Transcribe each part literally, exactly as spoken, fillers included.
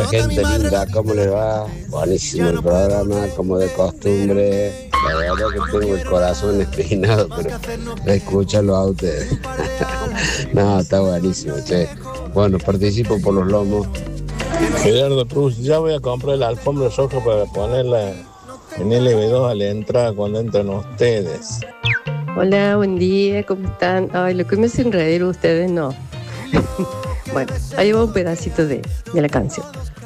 Gente linda, ¿cómo le va? Buenísimo el programa, como de costumbre. La verdad que tengo el corazón espinado, pero de escucharlo a ustedes. No, está buenísimo, che. Bueno, participo por los lomos. Gerardo Cruz, ya voy a comprar la alfombra roja para ponerla en L B dos a la entrada cuando entran ustedes. Hola, buen día, ¿cómo están? Ay, lo que me hacen reír ustedes no. Bueno, ahí va un pedacito de, de la canción.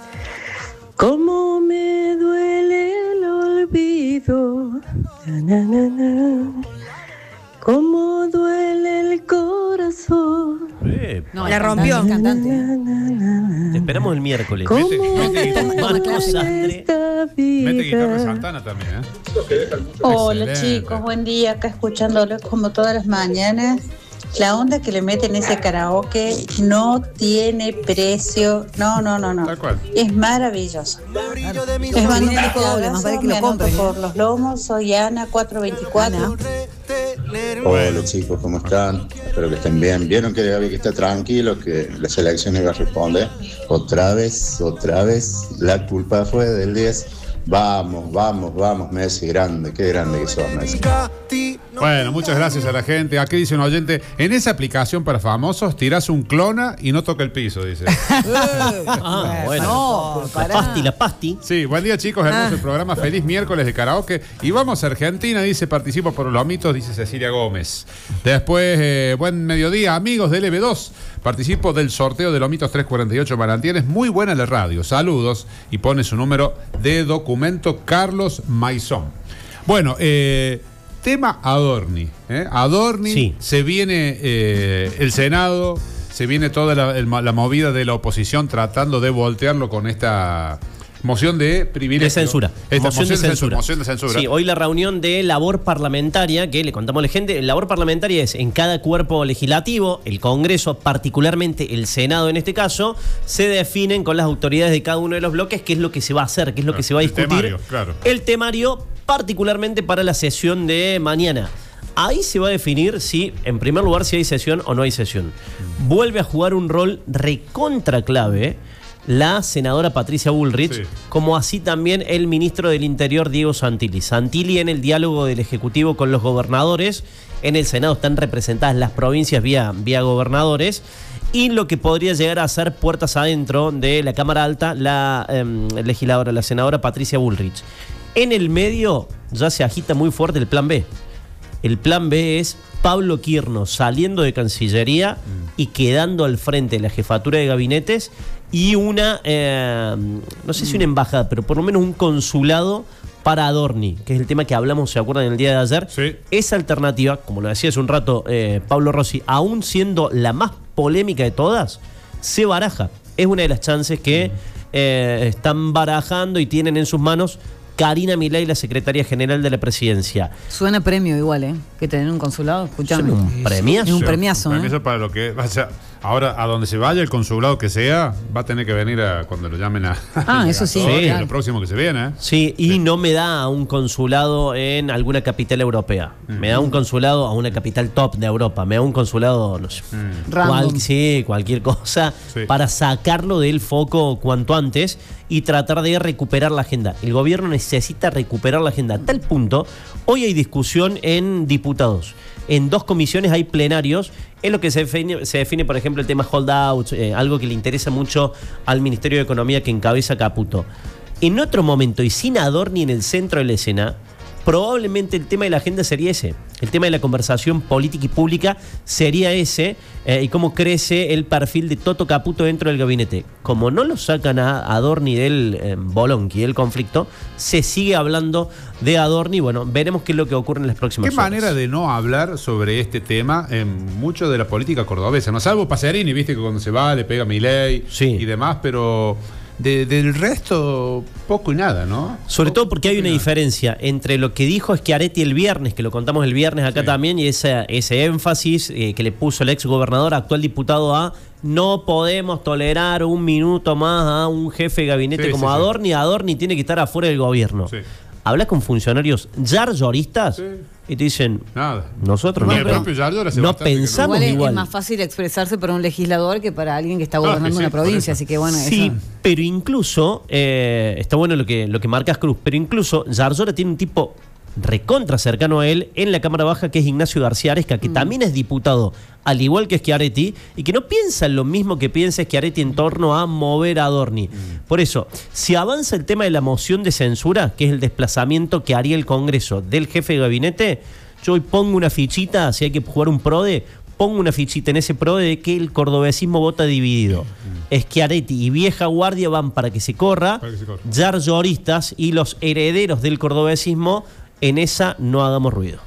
Cómo me duele el olvido, na, na, na. Cómo duele el corazón. Eh, No, la rompió. Na, na, na, na. Te esperamos el miércoles. ¿Cómo Mete- mete guitarra. Marco Sastre. esta Mete guitarra vida? Santana también, ¿eh? Hola Excelente. chicos, buen día, acá escuchándolo como todas las mañanas. La onda que le meten ese karaoke no tiene precio, no, no, no, no. Tal cual. Es maravilloso. Les mando un fuerte doble, más vale abrazo, que lo me anoto compren, por los lomos, soy Ana cuatro veinticuatro. Hola chicos, ¿cómo están? Espero que estén bien. ¿Vieron que Gaby que está tranquilo, que la selección iba a responder? Otra vez, otra vez, la culpa fue del diez. Vamos, vamos, vamos, Messi, grande, qué grande que sos, Messi. Bueno, muchas gracias a la gente. Aquí dice un oyente, en esa aplicación para famosos tirás un clona y no toca el piso, dice. Ah, bueno. No, la pará. pasti, la pasti. Sí, buen día chicos, hermoso Ah. el programa, feliz miércoles de karaoke. Y vamos a Argentina, dice, participo por los lomitos, dice Cecilia Gómez. Después, eh, buen mediodía, amigos del L B dos. Participo del sorteo de lomitos trescientos cuarenta y ocho Manantienes. Muy buena la radio, saludos. Y pone su número de documento Carlos Maizón. Bueno, eh... tema Adorni. ¿eh? Adorni, Sí. se viene eh, el Senado, se viene toda la, el- la movida de la oposición tratando de voltearlo con esta moción de privilegio. De censura. Esta moción, de censura. Moción de censura. Sí, hoy la reunión de labor parlamentaria, que le contamos a la gente, labor parlamentaria es en cada cuerpo legislativo, el Congreso, particularmente el Senado en este caso, se definen con las autoridades de cada uno de los bloques qué es lo que se va a hacer, qué es lo que se va a El discutir. temario, claro. El temario, particularmente para la sesión de mañana. Ahí se va a definir si, en primer lugar, si hay sesión o no hay sesión. Vuelve a jugar un rol recontra clave la senadora Patricia Bullrich, Sí. como así también el ministro del Interior Diego Santilli. Santilli en el diálogo del Ejecutivo con los gobernadores, en el Senado están representadas las provincias vía, vía gobernadores, y lo que podría llegar a ser puertas adentro de la Cámara Alta, la eh, legisladora, la senadora Patricia Bullrich. En el medio ya se agita muy fuerte el plan B. El plan B es Pablo Quirno saliendo de Cancillería y quedando al frente de la jefatura de gabinetes y una, eh, no sé si una embajada, pero por lo menos un consulado para Adorni, que es el tema que hablamos, ¿se acuerdan? El día de ayer. Sí. Esa alternativa, como lo decía hace un rato eh, Pablo Rossi, aún siendo la más polémica de todas, se baraja. Es una de las chances que eh, están barajando y tienen en sus manos Karina Milei, la secretaria general de la presidencia. Suena premio igual, ¿eh? Que tener un consulado, escuchame. Son un premiazo. Es un premiazo, Un ¿eh? premiazo para lo que vaya. Ahora, a donde se vaya, el consulado que sea, va a tener que venir a cuando lo llamen a. Ah, eso sí, a claro. lo próximo que se viene, ¿eh? Sí, y no me da a un consulado en alguna capital europea. Me da un consulado a una capital top de Europa. Me da un consulado, no sé, Random. cual- sí, cualquier cosa, Sí. para sacarlo del foco cuanto antes y tratar de recuperar la agenda. El gobierno necesita recuperar la agenda. A tal punto, hoy hay discusión en diputados. En dos comisiones hay plenarios en lo que se define, se define por ejemplo, el tema holdouts, eh, algo que le interesa mucho al Ministerio de Economía que encabeza Caputo. En otro momento, y sin Adorni en el centro de la escena, probablemente el tema de la agenda sería ese. El tema de la conversación política y pública sería ese, eh, y cómo crece el perfil de Toto Caputo dentro del gabinete. Como no lo sacan a Adorni del eh, bolonqui, del conflicto, se sigue hablando de Adorni. Bueno, veremos qué es lo que ocurre en las próximas Qué horas. manera de no hablar sobre este tema en mucho de la política cordobesa, ¿no? Salvo Pacerini, viste que cuando se va le pega a Milei Sí. y demás, pero de- del resto poco y nada, ¿no? Sobre Poco- todo porque hay poco y una nada. diferencia entre lo que dijo Schiaretti el viernes, que lo contamos el viernes acá Sí. también, y ese, ese énfasis eh, que le puso el ex gobernador, actual diputado, a no podemos tolerar un minuto más a un jefe de gabinete Sí, como sí, sí. Adorni. Adorni tiene que estar afuera del gobierno. Sí. Habla con funcionarios yarlloristas Sí. y te dicen, Nada. nosotros Ni no, el propio Yardor hace no bastante que no. pensamos Igual es, igual. es más fácil expresarse para un legislador que para alguien que está No, gobernando que sí, una provincia, por eso. así que bueno, Sí, eso. pero incluso, eh, está bueno lo que, lo que marcas, Cruz, pero incluso Yarlora tiene un tipo recontra cercano a él en la Cámara Baja, que es Ignacio García Aresca, que Mm. también es diputado, al igual que Schiaretti, y que no piensa lo mismo que piensa Schiaretti en torno a mover a Adorni. Por eso, si avanza el tema de la moción de censura, que es el desplazamiento que haría el Congreso del jefe de gabinete, yo hoy pongo una fichita, si hay que jugar un PRODE, pongo una fichita en ese PRODE de que el cordobesismo vota dividido. Schiaretti y Vieja Guardia van para que se corra, Para que se corra. Yarloristas y los herederos del cordobesismo, en esa no hagamos ruido.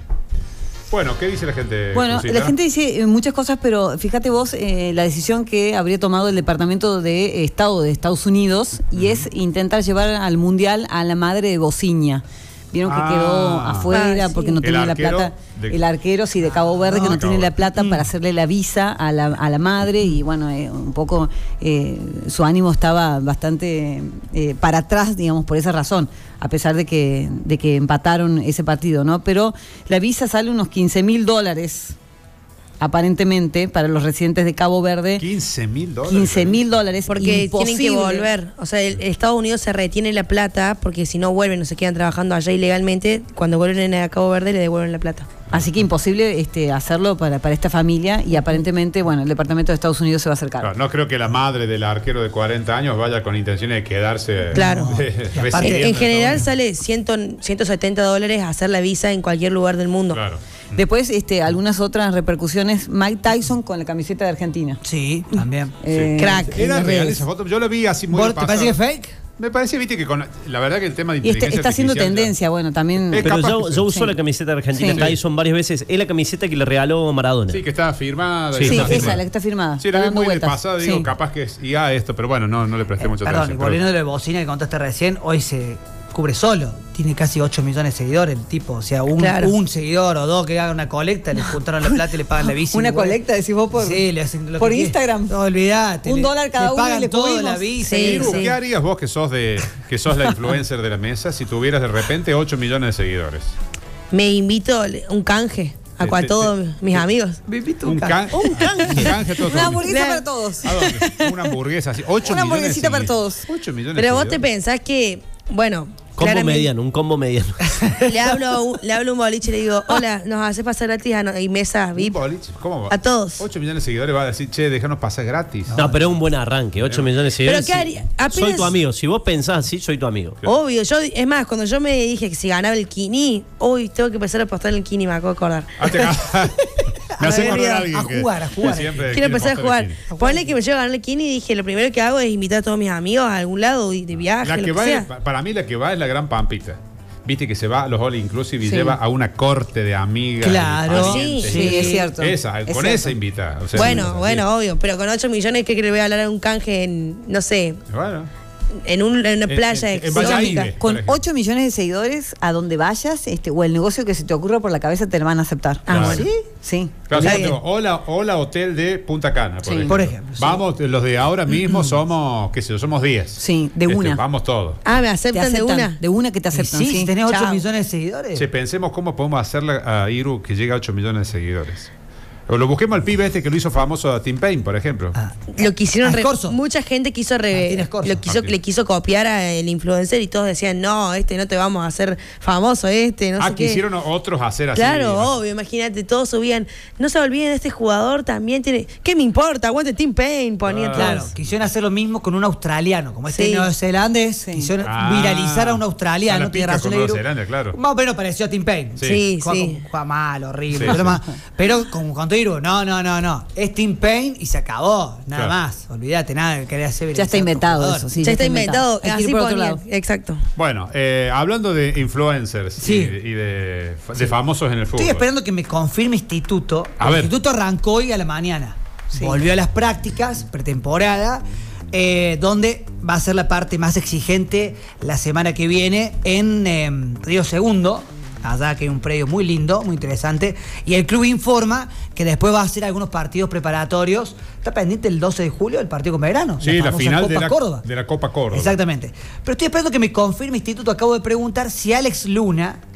Bueno, ¿qué dice la gente? Bueno, Crucita? la gente dice eh, muchas cosas, pero fíjate vos eh, la decisión que habría tomado el Departamento de Estado de Estados Unidos y es intentar llevar al Mundial a la madre de Bociña. Vieron que Ah. quedó afuera Ah, sí. porque no El tenía la arquero plata. de- El arquero, sí, de Cabo Verde, que no de Cabo tiene la Verde. plata para hacerle la visa a la, a la madre y bueno, eh, un poco eh, su ánimo estaba bastante eh, para atrás, digamos, por esa razón, a pesar de que, de que empataron ese partido, ¿no? Pero la visa sale unos quince mil dólares, aparentemente, para los residentes de Cabo Verde. quince mil dólares. quince mil dólares. Porque imposible. tienen que volver. O sea, el Estados Unidos se retiene la plata porque si no vuelven o se quedan trabajando allá ilegalmente, cuando vuelven a Cabo Verde le devuelven la plata. Así que imposible este, hacerlo para, para esta familia y aparentemente, bueno, el Departamento de Estados Unidos se va a acercar. Claro, no creo que la madre del arquero de cuarenta años vaya con intenciones de quedarse. Claro. eh, En, residiendo en general Estados sale cien, ciento setenta dólares hacer la visa en cualquier lugar del mundo. Unidos. Claro. Después, este, algunas otras repercusiones. Mike Tyson con la camiseta de Argentina. Sí, también. Eh, Crack. Era en real redes. esa foto. Yo la vi así muy ¿Vos ¿Te pasada. parece que es fake? Me parece, viste, que con la verdad que el tema de Y está, inteligencia está haciendo artificial ya- tendencia, bueno, también. Es Pero capaz yo, que yo sí. uso Sí. la camiseta de Argentina Sí. Tyson varias veces. Es la camiseta que le regaló Maradona. Sí, que está firmada. Sí, y Sí, está esa, firmada. la que está firmada. Sí, la Está vi dando muy de vueltas. pasada, digo, Sí. capaz que es I A esto, pero bueno, no, no le presté mucha Perdón, y atención. volviendo pero- de la bocina que contaste recién, hoy se cubre solo. Tiene casi ocho millones de seguidores el tipo. O sea, un, Claro. un seguidor o dos que hagan una colecta, le juntaron la plata y le pagan la bici. Una igual. colecta, decís vos, por, Sí, le hacen lo por que Instagram. quieran. No, olvidate. Un le- dólar cada le uno y pagan le todo cubrimos. la bici. Sí, Iru, sí. ¿qué harías vos que sos de que sos la influencer de la mesa si tuvieras de repente ocho millones de seguidores? Me invito a un canje a Te- cua- te- todos te- mis te- amigos. Me invito Un, can- un canje. Un canje a todos. Una hamburguesa Claro. para todos. ¿A dónde? Una hamburguesa así. ocho Una millones de hamburguesita para segui- todos. ocho millones Pero de vos te seguidores. pensás que, bueno, Combo claramente, mediano, un combo mediano. le hablo, a un- le hablo a un boliche y le digo, hola, nos hace pasar gratis a no- y mesa Un V I P. boliche, ¿cómo va? A todos. ocho millones de seguidores va a decir, che, déjanos pasar gratis. No, pero es un buen arranque. ocho millones de seguidores. ¿qué haría? sí. Apenas- Soy tu amigo. Si vos pensás así, soy tu amigo. Obvio, yo, es más, cuando yo me dije que si ganaba el Kini, hoy tengo que empezar a apostar en el Kini, me acabo de acordar. Ah, te ca- Me hace A ver, acordar a a alguien que- jugar, a que jugar. siempre Quiero quiere empezar a apostar jugar. el Kini. Ponle que me llevo a ganar el Kini y dije, lo primero que hago es invitar a todos mis amigos a algún lado y de viaje, La lo que que va sea. es- pa- para mí la que va es la gran Pampita. Viste que se va a los All Inclusive y Sí. lleva a una corte de amigas. Claro. de parientes. Sí, Sí, es cierto. Esa, Es con cierto. esa invita. O sea, Bueno, sí. bueno, obvio, pero con ocho millones que le voy a hablar a un canje en, no sé, Bueno. en, un- en una En- playa en- en exótica. Valladolid. por Con ejemplo. ocho millones de seguidores, a donde vayas, este, o el negocio que se te ocurra por la cabeza, te lo van a aceptar. Ah, Claro. bueno. ¿Sí? Sí. Claro, Está yo bien. digo, hola, hola Hotel de Punta Cana, por Sí. ejemplo. Por ejemplo, sí. Vamos, los de ahora mismo somos, qué sé yo, somos diez. Sí, de Este, una. Vamos todos. Ah, me Te aceptan, aceptan. de una. De una que te Y aceptan. sí, Sí, si tenés ocho Chao. millones de seguidores. Che, pensemos cómo podemos hacerle a Iru que llegue a ocho millones de seguidores. O lo busquemos al pibe este que lo hizo famoso a Tim Payne, por ejemplo. Ah. Lo quisieron Ah, re- Scorzo. mucha gente quiso re- Martín Scorzo. lo quiso, Martín. le quiso copiar al influencer y todos decían, no, este no te vamos a hacer famoso, este, no ah, sé qué. quisieron otros hacer así. Claro, obvio, imagínate, todos subían, no se olviden de este jugador, también tiene, ¿qué me importa? Aguante Tim Payne, ponían Ah. Claro, todos. quisieron hacer lo mismo con un australiano, como este Sí. neozelandés, Sí. quisieron Ah, viralizar a un a australiano, la tiene pica razón con Iru. Nueva Zelanda, claro. Más o menos pareció a Tim Payne. Sí. Sí, Juega, sí. con- juega mal, horrible, Sí, pero, sí. más- pero con, con tu Iru, no, no, no, no, es Tim Payne y se acabó, nada Claro. más, olvídate, nada que querer hacer Ya está viralizar a otro inventado jugador. eso, sí. ya está inventado, Hay que ir así por otro ponían, lado. exacto. Bueno, eh, hablando de influencers Sí. y, y de, de famosos en el fútbol. Estoy esperando que me confirme Instituto. A el ver. Instituto arrancó hoy a la mañana. Volvió a las prácticas, pretemporada, eh, donde va a ser la parte más exigente la semana que viene en eh, Río Segundo. Allá que hay un predio muy lindo, muy interesante. Y el club informa que después va a hacer algunos partidos preparatorios. Está pendiente el doce de julio el partido con Belgrano. Sí, la famosa final Copa de la, Córdoba. de la Copa Córdoba. Exactamente. Pero estoy esperando que me confirme Instituto. Acabo de preguntar si Alex Luna,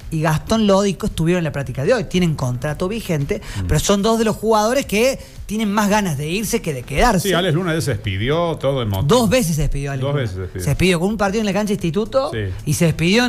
y Gastón Lódico estuvieron en la práctica de hoy. Tienen contrato vigente, mm. pero son dos de los jugadores que tienen más ganas de irse que de quedarse. Sí, Alex Luna se despidió todo el montón. Dos veces se despidió Alex Dos Luna. veces se despidió. Se despidió con un partido en la cancha Instituto sí. y se despidió